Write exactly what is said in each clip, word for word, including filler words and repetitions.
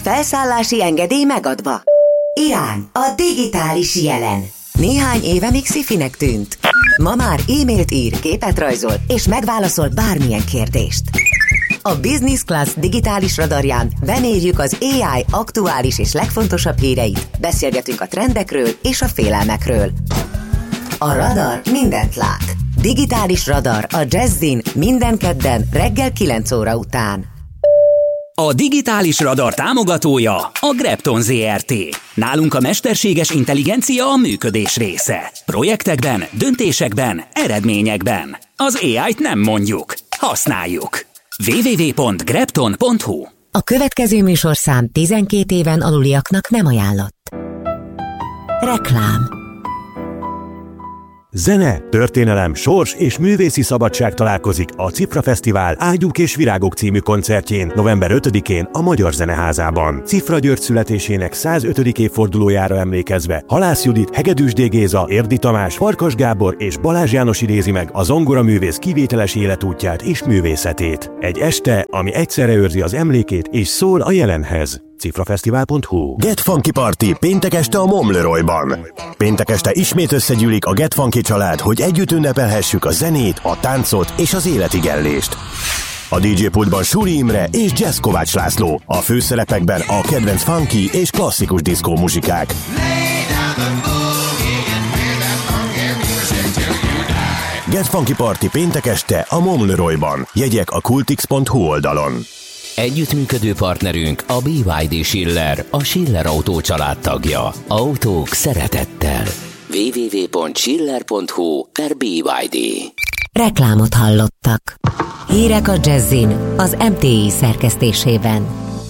Felszállási engedély megadva. Irány, a digitális jelen. Néhány éve még szifinek tűnt. Ma már e-mailt ír, képet rajzol, és megválaszol bármilyen kérdést. A Business Class digitális radarján bemérjük az á i aktuális és legfontosabb híreit, beszélgetünk a trendekről és a félelmekről. A radar mindent lát. Digitális radar a Jazzin minden kedden reggel kilenc óra után. A digitális radar támogatója a Grepton zé er té. Nálunk a mesterséges intelligencia a működés része. Projektekben, döntésekben, eredményekben. Az á i-t nem mondjuk, használjuk. double-u double-u double-u pont grepton pont hu. A következő műsorszám tizenkét éven aluliaknak nem ajánlott. Reklám. Zene, történelem, sors és művészi szabadság találkozik a Cifra Fesztivál Ágyúk és Virágok című koncertjén november ötödikén a Magyar Zeneházában. Cifra György születésének százötödik évfordulójára emlékezve Halász Judit, Hegedűs D. Géza, Érdi Tamás, Farkas Gábor és Balázs János idézi meg a zongoraművész kivételes életútját és művészetét. Egy este, ami egyszerre őrzi az emlékét és szól a jelenhez. cifrafesztivál pont hu. Get Funky Party péntek este a Momleroyban. Péntek este ismét összegyűlik a Get Funky család, hogy együtt ünnepelhessük a zenét, a táncot és az életigellést. A dé dzsé pultban Suri Imre és Jazz Kovács László, a főszerepekben a kedvenc funky és klasszikus diszkó muzsikák. Get Funky Party péntek este a Momleroyban. Jegyek a kultix pont hu oldalon. Együttműködő partnerünk a bé ipszilon dé Schiller, a Schiller Autó család tagja. Autók szeretettel. double-u double-u double-u pont schiller pont hu per bé ipszilon dé. Reklámot hallottak. Hírek a Jazzin az em té i szerkesztésében.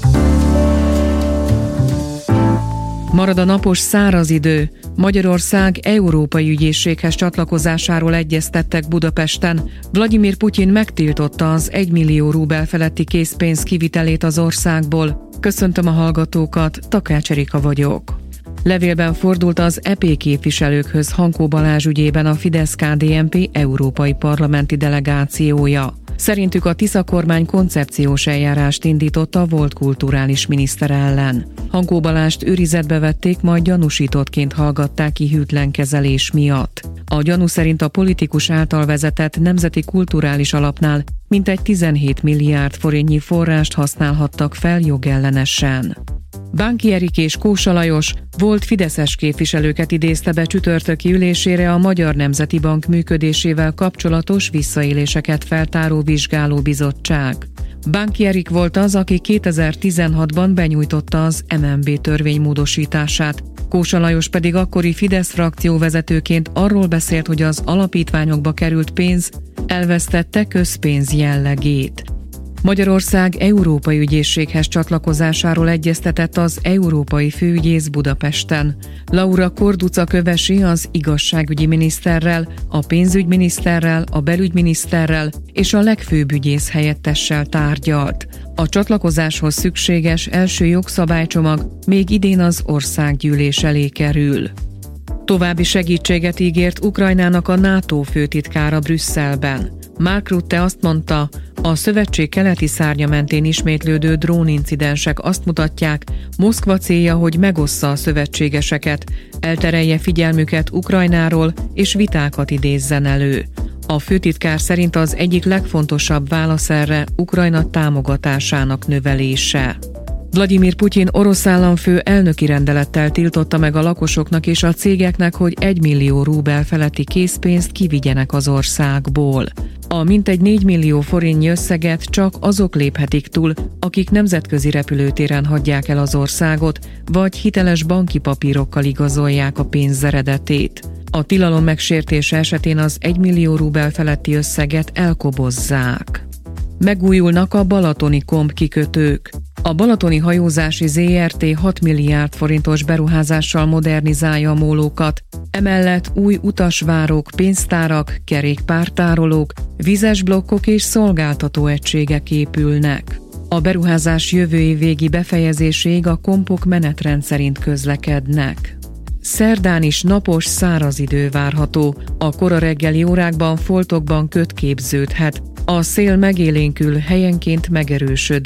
Marad a napos száraz idő. Magyarország Európai Ügyészséghez csatlakozásáról egyeztettek Budapesten. Vladimir Putyin megtiltotta az egymillió rubel feletti készpénz kivitelét az országból. Köszöntöm a hallgatókat, Takács Erika vagyok. Levélben fordult az é pé képviselőkhöz Hankó Balázs ügyében a Fidesz-ká dé en pé európai parlamenti delegációja. Szerintük a Tisza kormány koncepciós eljárást indította a volt kulturális miniszter ellen. Hankó Balást őrizetbe vették, majd gyanúsítottként hallgatták ki hűtlen kezelés miatt. A gyanú szerint a politikus által vezetett Nemzeti Kulturális Alapnál mintegy tizenhét milliárd forintnyi forrást használhattak fel jogellenesen. Bánki Erik és Kósa Lajos volt fideszes képviselőket idézte be csütörtöki ülésére a Magyar Nemzeti Bank működésével kapcsolatos visszaéléseket feltáró vizsgálóbizottság. Bánki Erik volt az, aki kétezer-tizenhatban benyújtotta az em en bé törvény módosítását. Kósa Lajos pedig akkori Fidesz frakcióvezetőként arról beszélt, hogy az alapítványokba került pénz elvesztette közpénz jellegét. Magyarország Európai Ügyészséghez csatlakozásáról egyeztetett az európai főügyész Budapesten. Laura Korduca Kövesi az igazságügyi miniszterrel, a pénzügyminiszterrel, a belügyminiszterrel és a legfőbb ügyész helyettessel tárgyalt. A csatlakozáshoz szükséges első jogszabálycsomag még idén az országgyűlés elé kerül. További segítséget ígért Ukrajnának a NATO főtitkára Brüsszelben. Mark Rutte azt mondta, a szövetség keleti szárnya mentén ismétlődő drónincidensek azt mutatják, Moszkva célja, hogy megossza a szövetségeseket, elterelje figyelmüket Ukrajnáról és vitákat idézzen elő. A főtitkár szerint az egyik legfontosabb válasz erre Ukrajna támogatásának növelése. Vladimir Putyin orosz államfő elnöki rendelettel tiltotta meg a lakosoknak és a cégeknek, hogy egymillió rubel feletti készpénzt kivigyenek az országból. A mintegy négy millió forintnyi összeget csak azok léphetik túl, akik nemzetközi repülőtéren hagyják el az országot, vagy hiteles banki papírokkal igazolják a pénz eredetét. A tilalom megsértése esetén az egymillió rubel feletti összeget elkobozzák. Megújulnak a balatoni komp kikötők. A balatoni hajózási zé er té hat milliárd forintos beruházással modernizálja a mólókat, emellett új utasvárok, pénztárak, kerékpártárolók, vizes blokkok és szolgáltató egységek épülnek. A beruházás jövő év végi befejezéséig a kompok menetrend szerint közlekednek. Szerdán is napos, száraz idő várható. A kora reggeli órákban foltokban köd képződhet. A szél megélénkül, helyenként megerősödik.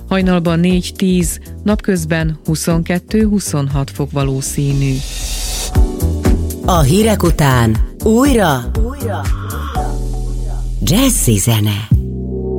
Hajnalban négy-tíz, napközben huszonkettő-huszonhat fok valószínű. A hírek után újra, újra. Jazzy zene.